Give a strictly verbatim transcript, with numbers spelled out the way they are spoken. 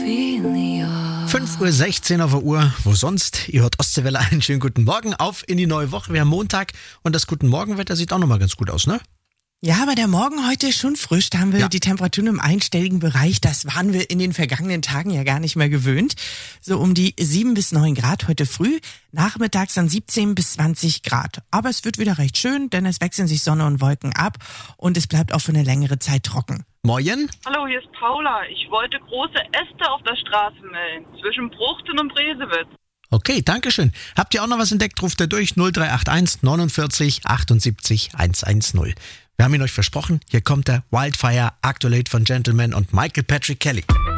fünf Uhr sechzehn auf der Uhr. Wo sonst? Ihr hört Ostseewelle. Einen schönen guten Morgen. Auf in die neue Woche. Wir haben Montag und das Guten Morgenwetter sieht auch nochmal ganz gut aus, ne? Ja, aber der Morgen heute ist schon frisch. Da haben wir Ja. die Temperaturen im einstelligen Bereich. Das waren wir in den vergangenen Tagen ja gar nicht mehr gewöhnt. So um die sieben bis neun Grad heute früh. Nachmittags dann siebzehn bis zwanzig Grad. Aber es wird wieder recht schön, denn es wechseln sich Sonne und Wolken ab und es bleibt auch für eine längere Zeit trocken. Moin. Hallo, hier ist Paula. Ich wollte große Äste auf der Straße melden, zwischen Bruchten und Bresewitz. Okay, danke schön. Habt ihr auch noch was entdeckt? Ruft ihr durch null drei acht eins neunundvierzig achtundsiebzig hundertzehn. Wir haben ihn euch versprochen. Hier kommt der Wildfire, aktuell von Gentleman und Michael Patrick Kelly.